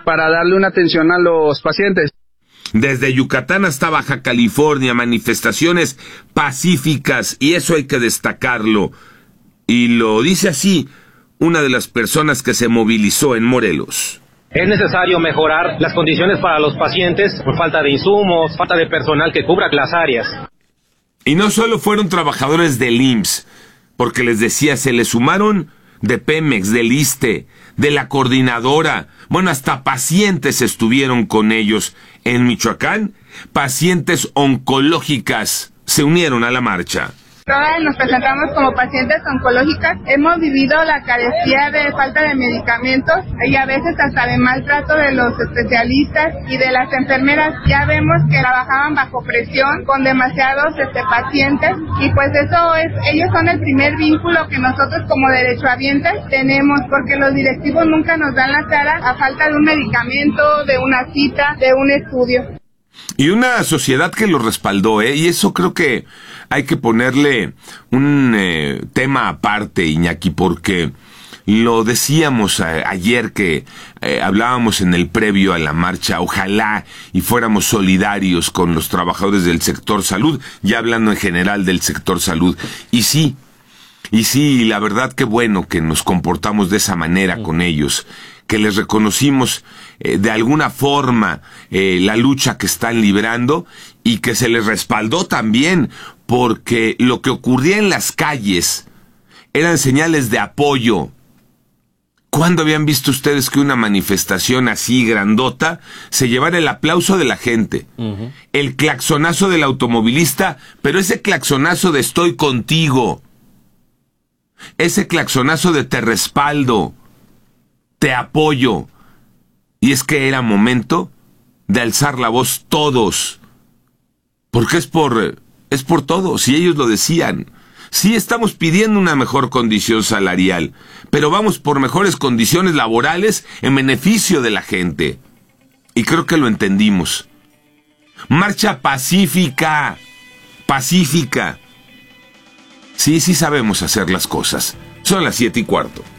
para darle una atención a los pacientes. Desde Yucatán hasta Baja California, manifestaciones pacíficas, y eso hay que destacarlo. Y lo dice así una de las personas que se movilizó en Morelos. Es necesario mejorar las condiciones para los pacientes por falta de insumos, falta de personal que cubra las áreas. Y no solo fueron trabajadores del IMSS, porque les decía, se les sumaron de Pemex, del ISSSTE, de la coordinadora, bueno, hasta pacientes estuvieron con ellos. En Michoacán, pacientes oncológicas se unieron a la marcha. Todas nos presentamos como pacientes oncológicas. Hemos vivido la carestía de falta de medicamentos y a veces hasta de maltrato de los especialistas y de las enfermeras. Ya vemos que trabajaban bajo presión con demasiados pacientes y pues ellos son el primer vínculo que nosotros como derechohabientes tenemos, porque los directivos nunca nos dan la cara a falta de un medicamento, de una cita, de un estudio. Y una sociedad que lo respaldó, y eso creo que hay que ponerle un tema aparte, Iñaki, porque lo decíamos ayer que hablábamos en el previo a la marcha, ojalá y fuéramos solidarios con los trabajadores del sector salud, ya hablando en general del sector salud, y sí, la verdad que bueno que nos comportamos de esa manera con ellos, que les reconocimos de alguna forma la lucha que están librando y que se les respaldó también, porque lo que ocurría en las calles eran señales de apoyo. ¿Cuándo habían visto ustedes que una manifestación así grandota se llevara el aplauso de la gente? Uh-huh. El claxonazo del automovilista, pero ese claxonazo de estoy contigo. Ese claxonazo de te respaldo, te apoyo. Y es que era momento de alzar la voz todos. Porque es por todos, y ellos lo decían. Sí, estamos pidiendo una mejor condición salarial, pero vamos por mejores condiciones laborales en beneficio de la gente. Y creo que lo entendimos. Marcha pacífica. Pacífica. Sí sabemos hacer las cosas. Son las 7:15.